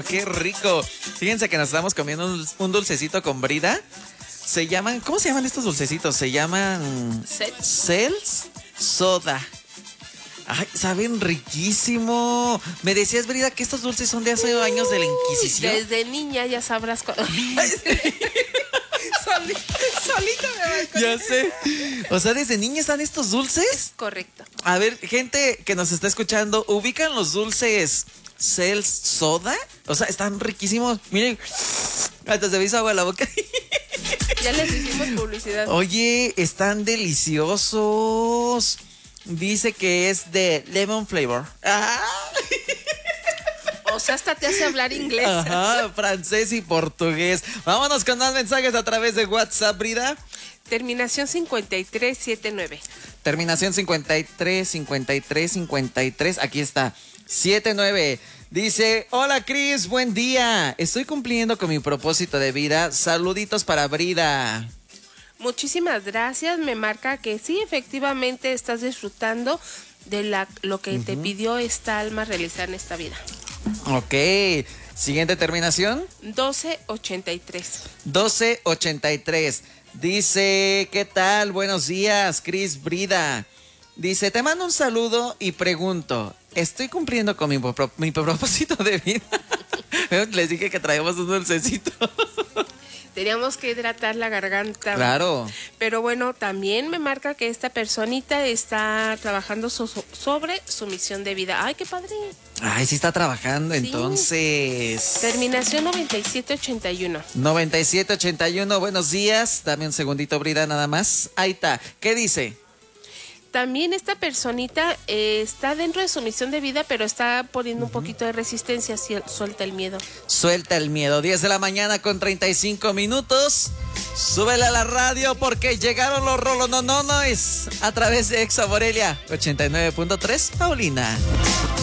qué rico. Fíjense que nos estamos comiendo un dulcecito con Brida. Se llaman, ¿cómo se llaman estos dulcecitos? Se llaman Cells Soda. Ay, saben riquísimo. Me decías, Brida, que estos dulces son de hace años de la Inquisición. Desde niña ya sabrás cuando... Solita me voy con Ya sé. O sea, ¿desde niña están estos dulces? Correcto. A ver, gente que nos está escuchando, ¿ubican los dulces Cells Soda? O sea, están riquísimos. Miren, hasta se me hizo agua en la boca. Ya les hicimos publicidad. Oye, están deliciosos. Dice que es de lemon flavor. O sea, hasta te hace hablar inglés. Ajá, francés y portugués. Vámonos con más mensajes a través de WhatsApp, Brida. Terminación 5379. Terminación 53. Aquí está. 79. Dice, hola Cris, buen día. Estoy cumpliendo con mi propósito de vida. Saluditos para Brida. Muchísimas gracias. Me marca que sí, efectivamente estás disfrutando de lo que te pidió esta alma realizar en esta vida. Ok. Siguiente terminación. 1283. 1283. Dice, ¿qué tal? Buenos días, Cris, Brida. Dice, te mando un saludo y pregunto, ¿estoy cumpliendo con mi propósito de vida? Les dije que traíamos un dulcecito. Teníamos que hidratar la garganta. Claro. Pero bueno, también me marca que esta personita está trabajando sobre su misión de vida. ¡Ay, qué padre! Ay, sí está trabajando, Sí. Entonces. Terminación 9781. 9781, buenos días. Dame un segundito, Brida, nada más. Ahí está. ¿Qué dice? También esta personita está dentro de su misión de vida, pero está poniendo un poquito de resistencia. Suelta el miedo. Suelta el miedo. 10 de la mañana con 35 minutos. Súbele a la radio porque llegaron los rolononones a través de Exa Morelia 89.3, Paulina.